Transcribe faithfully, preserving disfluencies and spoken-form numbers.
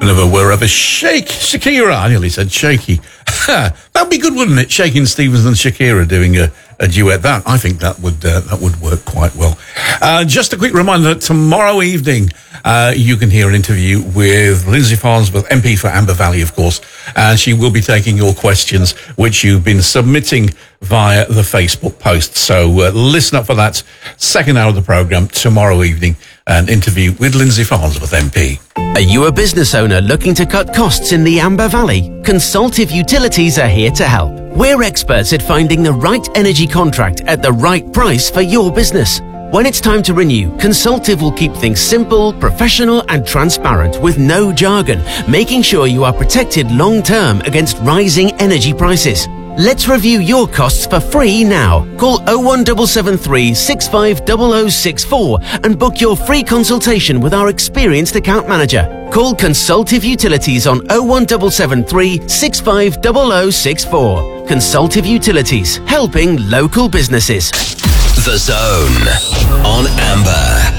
Speaking of a wherever, Shake, Shakira, I nearly said shaky. That'd be good, wouldn't it? Shaking Stevens and Shakira doing a, a duet. That, I think that would uh, that would work quite well. Uh, just a quick reminder that tomorrow evening uh, you can hear an interview with Lindsay Farnsworth, M P for Amber Valley, of course, and she will be taking your questions, which you've been submitting via the Facebook post. So uh, listen up for that second hour of the programme tomorrow evening, an interview with Lindsay Farnsworth, M P. Are you a business owner looking to cut costs in the Amber Valley? Consultative Utilities are here to help. We're experts at finding the right energy contract at the right price for your business. When it's time to renew, Consultative will keep things simple, professional and transparent with no jargon, making sure you are protected long-term against rising energy prices. Let's review your costs for free now. Call oh one seven seven three, six five zero zero six four and book your free consultation with our experienced account manager. Call Consultative Utilities on oh one seven seven three, six five zero zero six four. Consultative Utilities, helping local businesses. The Zone on Amber.